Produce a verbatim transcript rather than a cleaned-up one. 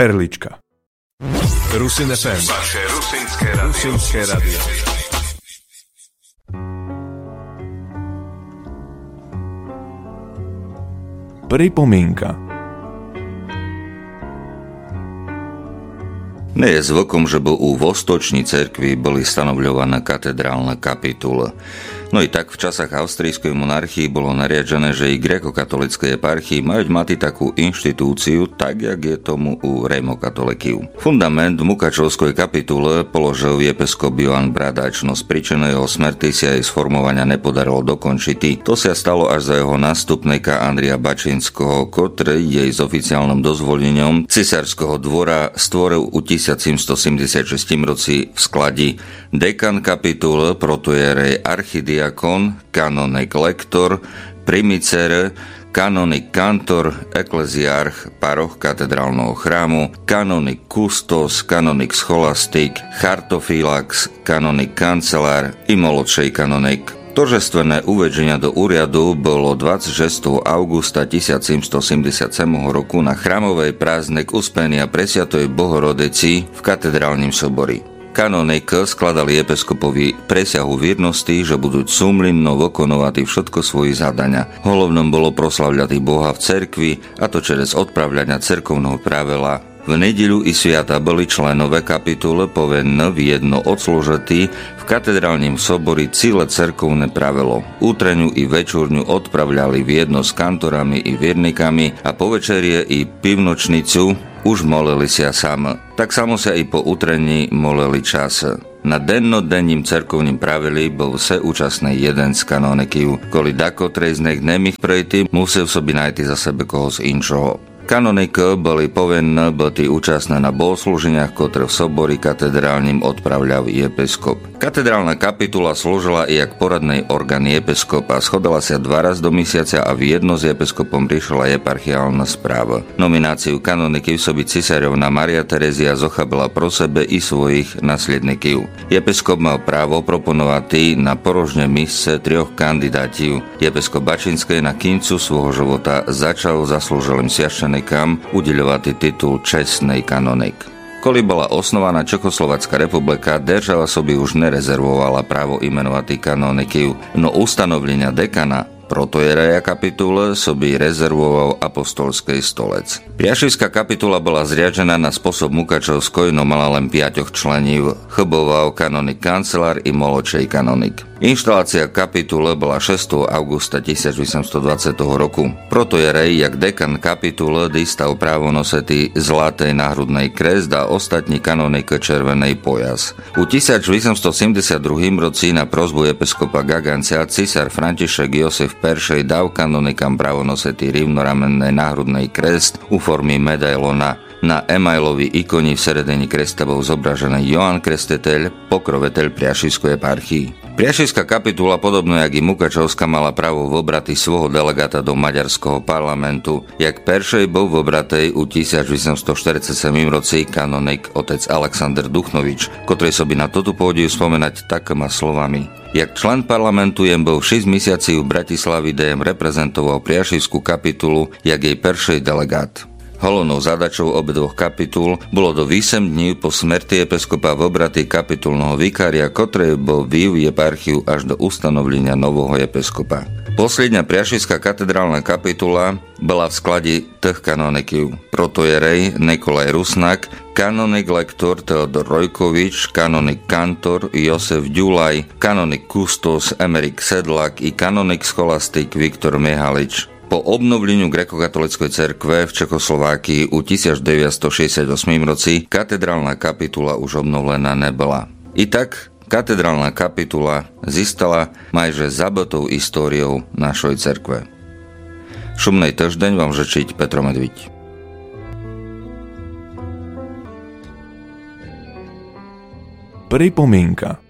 Perlička. Rusin ef em. Vaše rusinské radio. Rusinské radio. Pripomienka. Nie je zvykom, že by u Vostoční cerkvi boli stanovľované katedrálne kapitule. No i tak v časách austrijskej monarchii bolo nariadené, že i grékokatolíckej eparchii majú mať takú inštitúciu, tak jak je tomu u rímokatolíkov. Fundament Mukačovskej kapitule položil episkop Jovan Bradač, no z príčiny jeho smrti si aj sformovania nepodarilo dokončiť. To sa stalo až za jeho nástupníka Andrija Bačinského, ktorý jej s oficiálnym dozvolením cisárskeho dvora stvoril u tisícsedemstosedemdesiatšesť roci v skladi dekan kapitule, protojerej archidiakon, kanonik lektor, primicer, kanonik kantor, ekleziarch, paroch katedrálneho chrámu, kanonik kustos, kanonik scholastik, chartofilax, kanonik kancelár i molodšej kanonik. Tožestvené uvedenia do úradu bolo dvadsiateho šiesteho augusta tisícsedemstosedemdesiatsedem roku na chrámovej prázdne Uspenia Presiatej Bohorodici v katedrálnym sobori. Kanonik skladali episkopovi presiahu viernosti, že budú sumlinno vykonovať všetko svoje zadania. Hlavnom bolo proslavľať Boha v cerkvi, a to čez odpravľania cerkovného pravela. V nedeľu i sviata boli členové kapitule povinné v jedno odslužití v katedrálnym sobori celé cerkovné pravelo. Útreňu i večúrňu odpravľali v jedno s kantorami i viernikami a po večerie i pivnočnicu už molili sa sam. Tak samo sa i po utrení molili čas. Na dennodenním cerkovním pravili bol vse účastný jeden z kanonikov, kvôli dakotrej z nich nemých prejty musel sobi najti za sebe koho z inčoho. Kanonika boli povinné byť účastné na bohoslúženiach, ktoré v sobori katedrálnym odpravľal episkop. Katedrálna kapitula slúžila i jak poradnej orgán episkopa, schodala sa dva raz do mesiaca a v jedno s episkopom riešila eparchiálna správa. Nomináciu kanoniky v sobi cisárovna Maria Terezia zochabila pro sebe i svojich nasledníkov. Episkop mal právo proponovať na porožné místce troch kandidátov. Episkop Bačinský na kincu svojho života začal zaslúžilým sviaštením kam udeľovať titul čestnej kanonik. Koli bola osnovaná Čechoslovacká republika, država sobi už nerezervovala právo imenovať kanonikov, no ustanovlenia dekana protojereja kapitule sobi rezervoval apostolský stolec. Priašivská kapitula bola zriadená na spôsob Mukačovskoj, no mala len piatich členov, chyboval kanonik kancelár i molodšej kanonik. Inštalácia kapitule bola šiesteho augusta tisícodeväťstodvadsať roku. Protojerej, jak dekan kapitule, dostal právo nosiť zlatej náhrudnej krest a ostatní kanonik červenej pojas. U tisícodeväťstosedemdesiatdva roci na prosbu episkopa Gaganca cisár František Josef I dal kanonikám právo nosiť rivnoramennej náhrudnej krest u formy medailona. Na emailovej ikoni v sredení kresta bol zobražený Joán Krstiteľ, pokroveteľ Priašivskej eparchii. Priašivská kapitula, podobno jak i Mukačovská, mala právo vobrati svojho delegáta do maďarského parlamentu. Jak peršej bol vobratej u tisícodeväťstoštyridsaťsedem roci kanonik otec Alexander Duchnovič, ktorý sobi na toto pôdiu spomenať takýma slovami. Jak člen parlamentu jem bol šesť mesiací v Bratislavi, kde jem reprezentoval Priašivskú kapitulu, jak jej peršej delegát. Hlavnou zadačou obidvoch kapitul bolo do osem dní po smrti episkopa vobrati kapitulného vikária, ktorý bol viu eparchiu až do ustanovlenia nového episkopa. Posledná Priašivská katedrálna kapitula bola v sklade tých kanonikov: protojerej Nikolaj Rusnak, kanonik lektor Teodor Rojkovič, kanonik kantor Josef Ďulaj, kanonik kustos Emerik Sedlak i kanonik scholastik Viktor Mihalič. Po obnovleniu grékokatolíckej cerkve v Čechoslovákii u devätnásťstošesťdesiatosem roci katedrálna kapitula už obnovená nebola. I tak katedrálna kapitula zistala majže zabotou históriou našej cerkve. Šumnej týždeň vám žečiť Petro Medviť. Pripomienka.